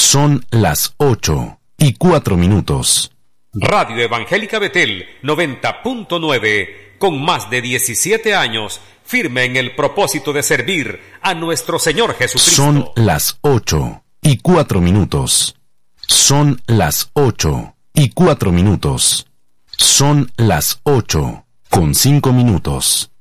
Son las 8:04. Radio Evangélica Betel 90.9, con más de 17 años, firme en el propósito de servir a nuestro Señor Jesucristo. Son las 8:04. Son las 8:04. Son las 8:05.